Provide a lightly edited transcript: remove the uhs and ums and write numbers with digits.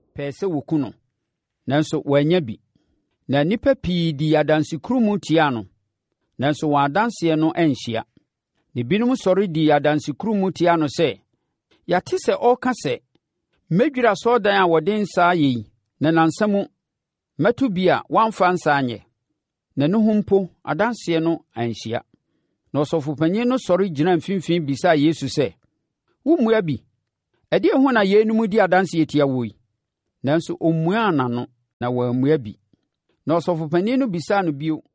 pɛɛ sɛ wɔku no, nanso wɔannya bi. Na nnipa pii di adansekurumu tiaa no, nanso wɔn adanseɛ no anhyia. Na ebinom sɔre dii adansekurumu tiaa no sɛ, “Yɛate sɛ ɔreka sɛ, mɛdwiri asɔredan a wɔde nsa ayɛ yi, na nnansa mu mɛto bi a wɔamfa nsa anyɛ.” Na ɛno ho mpo adanseɛ no anhyia. Na ɔsɔfopanin no sɔre gyina mfimfini bisaa Yesu sɛ, “Wommua bi? Ɛdeɛn ho na yeinom di adanseɛ tia wo yi?” Nanso ɔmmuaa n'ano na wammua bi. Na ɔsɔfopanin no bisaa no bio